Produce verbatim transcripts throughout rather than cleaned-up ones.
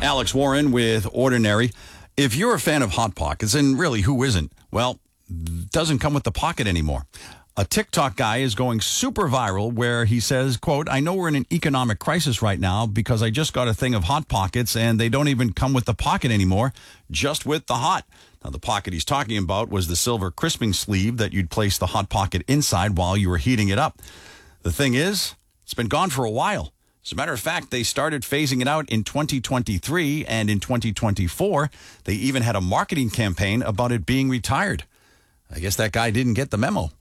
Alex Warren with Ordinary. If you're a fan of Hot Pockets, and really, who isn't? Well, doesn't come with the pocket anymore. A TikTok guy is going super viral where he says, quote, I know we're in an economic crisis right now because I just got a thing of Hot Pockets and they don't even come with the pocket anymore, just with the hot. Now, the pocket he's talking about was the silver crisping sleeve that you'd place the Hot Pocket inside while you were heating it up. The thing is, it's been gone for a while. As a matter of fact, they started phasing it out in twenty twenty-three, and in twenty twenty-four, they even had a marketing campaign about it being retired. I guess that guy didn't get the memo.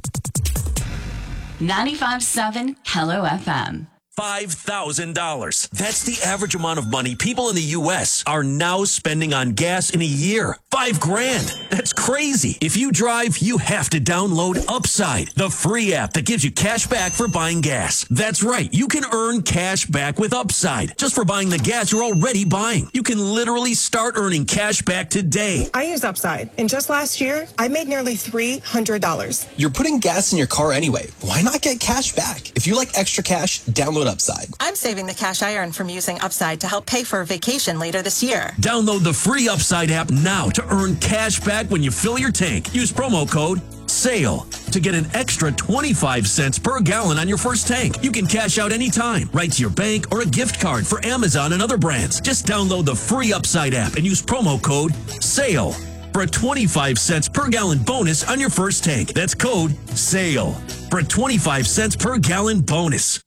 ninety-five point seven Hello F M. five thousand dollars. That's the average amount of money people in the U S are now spending on gas in a year. Five grand. That's crazy. If you drive, you have to download Upside, the free app that gives you cash back for buying gas. That's right. You can earn cash back with Upside just for buying the gas you're already buying. You can literally start earning cash back today. I use Upside, and just last year, I made nearly three hundred dollars. You're putting gas in your car anyway. Why not get cash back? If you like extra cash, download Upside. I'm saving the cash I earn from using Upside to help pay for a vacation later this year. Download the free Upside app now to earn cash back when you fill your tank. Use promo code SALE to get an extra twenty-five cents per gallon on your first tank. You can cash out anytime, right to your bank or a gift card for Amazon and other brands. Just download the free Upside app and use promo code SALE for a twenty-five cents per gallon bonus on your first tank. That's code SALE for a twenty-five cents per gallon bonus.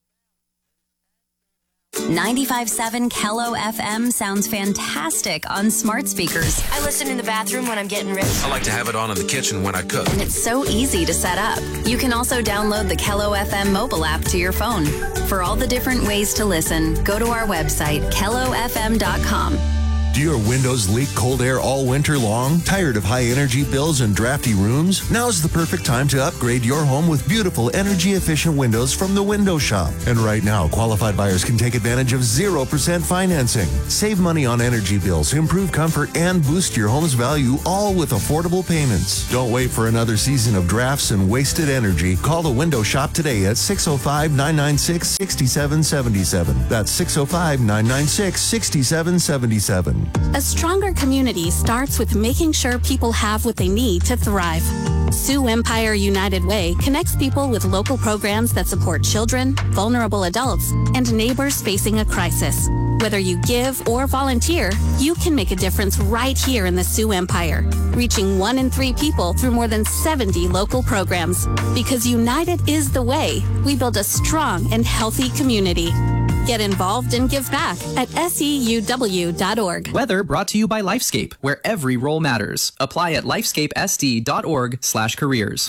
ninety-five point seven Hello F M sounds fantastic on smart speakers. I listen in the bathroom when I'm getting ready. I like to have it on in the kitchen when I cook. And it's so easy to set up. You can also download the Hello F M mobile app to your phone. For all the different ways to listen, go to our website, hello f m dot com. Do your windows leak cold air all winter long? Tired of high energy bills and drafty rooms? Now's the perfect time to upgrade your home with beautiful energy efficient windows from the Window Shop. And right now, qualified buyers can take advantage of zero percent financing. Save money on energy bills, improve comfort, and boost your home's value, all with affordable payments. Don't wait for another season of drafts and wasted energy. Call the Window Shop today at six oh five, nine nine six, six seven seven seven. That's six oh five, nine nine six, six seven seven seven. A stronger community starts with making sure people have what they need to thrive. Sioux Empire United Way connects people with local programs that support children, vulnerable adults, and neighbors facing a crisis. Whether you give or volunteer, you can make a difference right here in the Sioux Empire, reaching one in three people through more than seventy local programs. Because united is the way we build a strong and healthy community. Get involved and give back at S E U W dot org. Weather brought to you by Lifescape, where every role matters. Apply at lifescape s d dot org slash careers.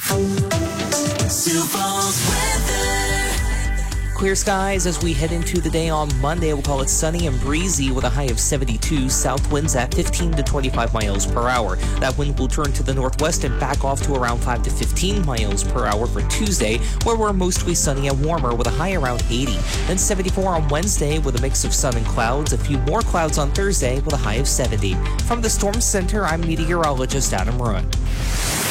Clear skies as we head into the day on Monday. We'll call it sunny and breezy with a high of seventy-two. South winds at fifteen to twenty-five miles per hour. That wind will turn to the northwest and back off to around five to fifteen miles per hour for Tuesday, where we're mostly sunny and warmer with a high around eighty. Then seventy-four on Wednesday with a mix of sun and clouds. A few more clouds on Thursday with a high of seventy. From the Storm Center, I'm meteorologist Adam Ruin.